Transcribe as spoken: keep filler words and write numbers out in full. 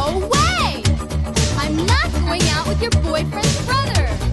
No way! I'm not going out with your boyfriend's brother.